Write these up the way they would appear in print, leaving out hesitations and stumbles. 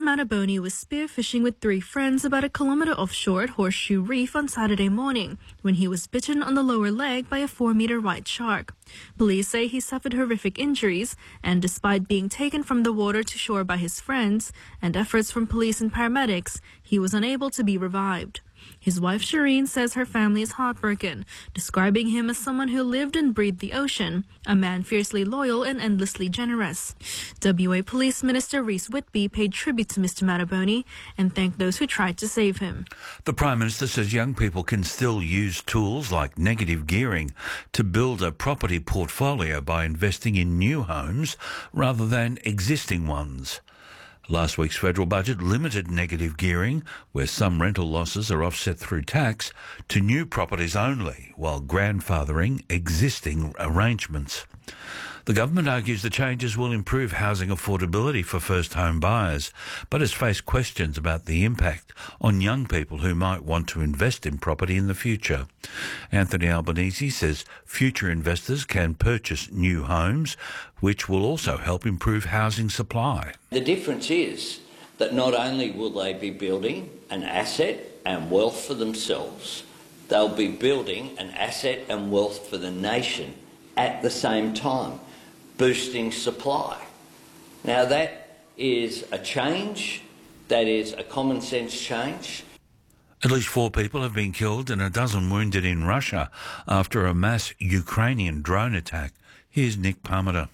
Mataboni was spearfishing with 3 friends about a kilometre offshore at Horseshoe Reef on Saturday morning when he was bitten on the lower leg by a 4-metre white shark. Police say he suffered horrific injuries, and despite being taken from the water to shore by his friends and efforts from police and paramedics, he was unable to be revived. His wife Shireen says her family is heartbroken, describing him as someone who lived and breathed the ocean, a man fiercely loyal and endlessly generous. WA Police Minister Rhys Whitby paid tribute to Mr Mataboni and thanked those who tried to save him. The Prime Minister says young people can still use tools like negative gearing to build a property portfolio by investing in new homes rather than existing ones. Last week's federal budget limited negative gearing, where some rental losses are offset through tax, to new properties only, while grandfathering existing arrangements. The government argues the changes will improve housing affordability for first-home buyers, but has faced questions about the impact on young people who might want to invest in property in the future. Anthony Albanese says future investors can purchase new homes, which will also help improve housing supply. The difference is that not only will they be building an asset and wealth for themselves, they'll be building an asset and wealth for the nation at the same time, boosting supply. Now that is a change, that is a common sense change. At least 4 people have been killed and a dozen wounded in Russia after a mass Ukrainian drone attack. Here's Nick Parmenter.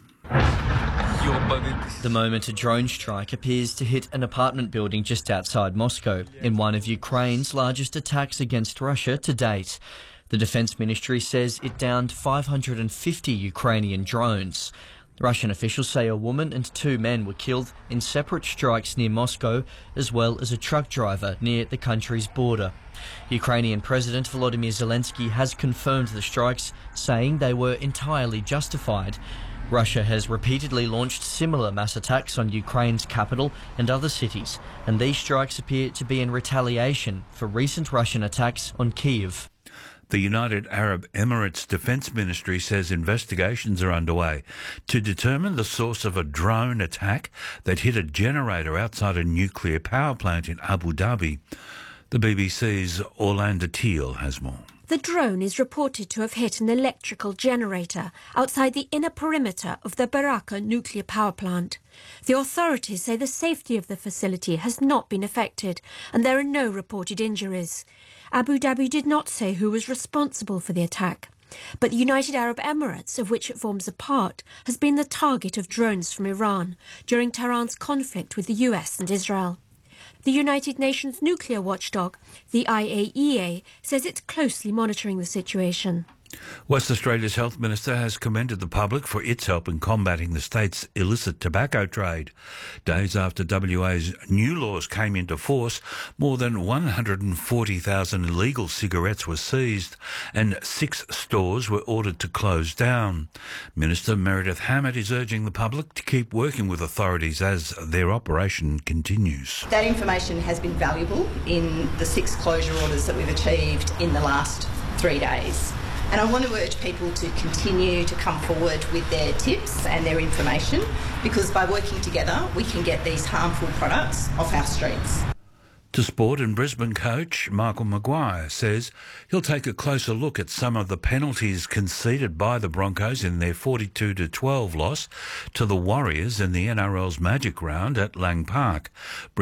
The moment a drone strike appears to hit an apartment building just outside Moscow, in one of Ukraine's largest attacks against Russia to date. The Defence Ministry says it downed 550 Ukrainian drones. Russian officials say a woman and 2 men were killed in separate strikes near Moscow, as well as a truck driver near the country's border. Ukrainian President Volodymyr Zelensky has confirmed the strikes, saying they were entirely justified. Russia has repeatedly launched similar mass attacks on Ukraine's capital and other cities, and these strikes appear to be in retaliation for recent Russian attacks on Kyiv. The United Arab Emirates Defence Ministry says investigations are underway to determine the source of a drone attack that hit a generator outside a nuclear power plant in Abu Dhabi. The BBC's Orlando Teal has more. The drone is reported to have hit an electrical generator outside the inner perimeter of the Baraka nuclear power plant. The authorities say the safety of the facility has not been affected and there are no reported injuries. Abu Dhabi did not say who was responsible for the attack, but the United Arab Emirates, of which it forms a part, has been the target of drones from Iran during Tehran's conflict with the US and Israel. The United Nations nuclear watchdog, the IAEA, says it's closely monitoring the situation. West Australia's Health Minister has commended the public for its help in combating the state's illicit tobacco trade. Days after WA's new laws came into force, more than 140,000 illegal cigarettes were seized and 6 stores were ordered to close down. Minister Meredith Hammett is urging the public to keep working with authorities as their operation continues. That information has been valuable in the 6 closure orders that we've achieved in the last 3 days. And I want to urge people to continue to come forward with their tips and their information, because by working together we can get these harmful products off our streets. To sport, and Brisbane coach Michael Maguire says he'll take a closer look at some of the penalties conceded by the Broncos in their 42-12 loss to the Warriors in the NRL's Magic Round at Lang Park.